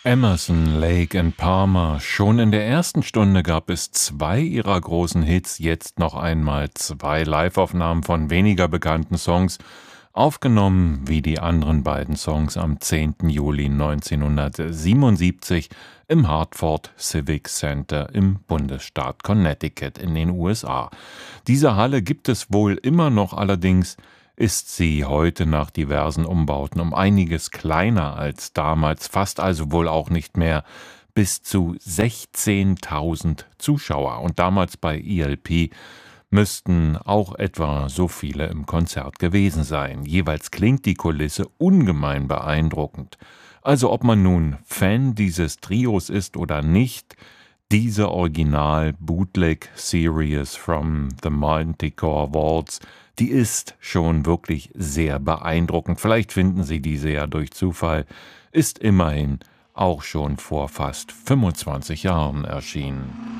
Emerson, Lake and Palmer. Schon in der ersten Stunde gab es zwei ihrer großen Hits, jetzt noch einmal zwei Liveaufnahmen von weniger bekannten Songs, aufgenommen wie die anderen beiden Songs am 10. Juli 1977 im Hartford Civic Center im Bundesstaat Connecticut in den USA. Diese Halle gibt es wohl immer noch, allerdings ist sie heute nach diversen Umbauten um einiges kleiner als damals, fast also wohl auch nicht mehr bis zu 16.000 Zuschauer. Und damals bei ELP müssten auch etwa so viele im Konzert gewesen sein. Jeweils klingt die Kulisse ungemein beeindruckend. Also ob man nun Fan dieses Trios ist oder nicht, diese Original-Bootleg-Series from the Manticore Vaults, die ist schon wirklich sehr beeindruckend. Vielleicht finden Sie diese ja durch Zufall, ist immerhin auch schon vor fast 25 Jahren erschienen.